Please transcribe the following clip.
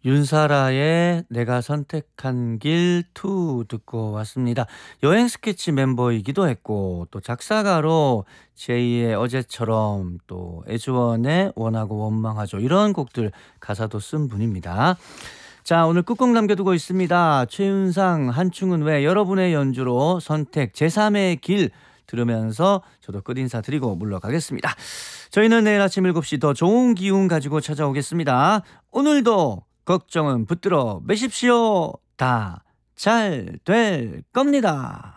윤사라의 내가 선택한 길 2 듣고 왔습니다. 여행 스케치 멤버이기도 했고 또 작사가로 제이의 어제처럼 또 에즈원의 원하고 원망하죠. 이런 곡들 가사도 쓴 분입니다. 자, 오늘 끝곡 남겨두고 있습니다. 최윤상 한충은 왜 여러분의 연주로 선택 제3의 길 들으면서 저도 끝인사 드리고 물러가겠습니다. 저희는 내일 아침 7시 더 좋은 기운 가지고 찾아오겠습니다. 오늘도 걱정은 붙들어 매십시오. 다 잘 될 겁니다.